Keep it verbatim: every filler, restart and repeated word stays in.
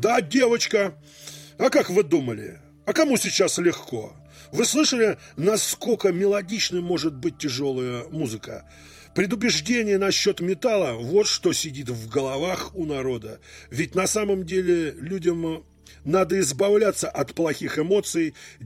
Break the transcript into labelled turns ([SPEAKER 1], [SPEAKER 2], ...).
[SPEAKER 1] Да, девочка. А как вы думали? А кому сейчас легко? Вы слышали, насколько мелодичной может быть тяжелая музыка? Предубеждение насчет металла – вот что сидит в головах у народа. Ведь на самом деле людям надо избавляться от плохих эмоций,